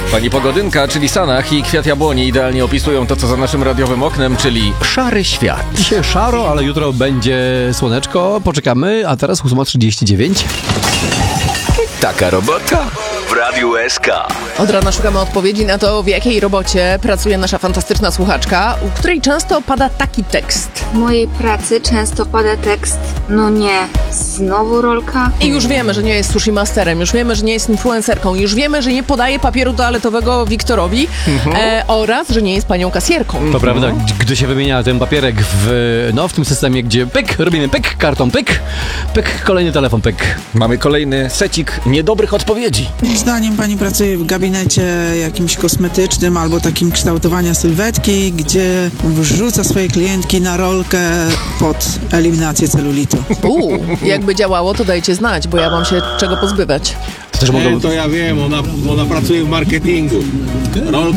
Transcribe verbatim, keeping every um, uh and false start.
Pani Pogodynka, czyli Sanach i Kwiat Jabłoni idealnie opisują to, co za naszym radiowym oknem, czyli szary świat. Dzisiaj szaro, ale jutro będzie słoneczko. Poczekamy, a teraz ósma trzydzieści dziewięć. Taka robota w Radiu S K. Od rana szukamy odpowiedzi na to, w jakiej robocie pracuje nasza fantastyczna słuchaczka, u której często pada taki tekst. W mojej pracy często pada tekst: no nie, znowu rolka? I już wiemy, że nie jest sushi masterem, już wiemy, że nie jest influencerką, już wiemy, że nie podaje papieru toaletowego Wiktorowi mhm. e, oraz, że nie jest panią kasjerką. To prawda, gdy się wymienia ten papierek w, no, w tym systemie, gdzie pyk, robimy pyk, karton pyk, pyk, kolejny telefon pyk. Mamy kolejny secik niedobrych odpowiedzi. Zdaniem pani pracuje w gabinecie jakimś kosmetycznym albo takim kształtowania sylwetki, gdzie wrzuca swoje klientki na rolkę pod eliminację celulitu. Uuu, jakby działało, to dajcie znać, bo ja mam się czego pozbywać. To też mogą... Nie, to ja wiem, ona, ona pracuje w marketingu. Rolka